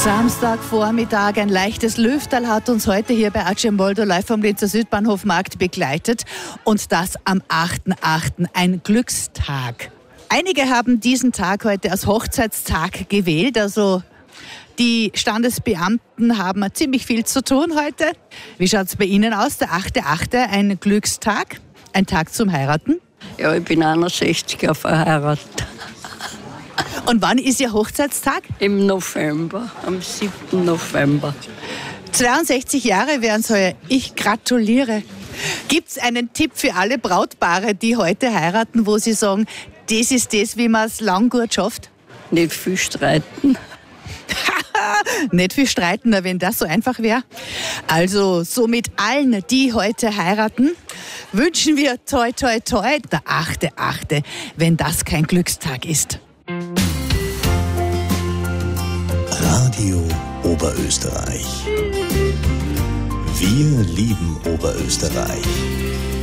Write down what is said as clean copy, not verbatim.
Samstagvormittag, ein leichtes Lüfterl hat uns heute hier bei Arcemboldo live vom Linzer Südbahnhofmarkt begleitet. Und das am 8.8., ein Glückstag. Einige haben diesen Tag heute als Hochzeitstag gewählt, also die Standesbeamten haben ziemlich viel zu tun heute. Wie schaut es bei Ihnen aus, der 8.8., ein Glückstag, ein Tag zum Heiraten? Ja, ich bin 61 Jahre verheiratet. Und wann ist Ihr Hochzeitstag? Im November, am 7. November. 62 Jahre wären es heuer. Ich gratuliere. Gibt es einen Tipp für alle Brautpaare, die heute heiraten, wo Sie sagen, das ist das, wie man es lang gut schafft? Nicht viel streiten. Nicht viel streiten, wenn das so einfach wäre. Also, so mit allen, die heute heiraten, wünschen wir toi toi toi, der 8.8., wenn das kein Glückstag ist. Radio Oberösterreich. Wir lieben Oberösterreich.